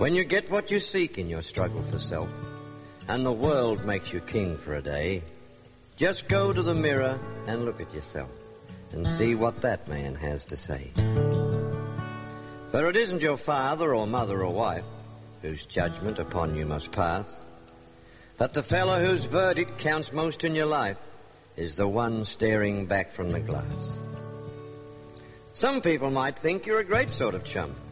When you get what you seek in your struggle for self, and the world makes you king for a day, just go to the mirror and look at yourself and see what that man has to say. For it isn't your father or mother or wife whose judgment upon you must pass, but the fellow whose verdict counts most in your life is the one staring back from the glass. Some people might think you're a great sort of chum,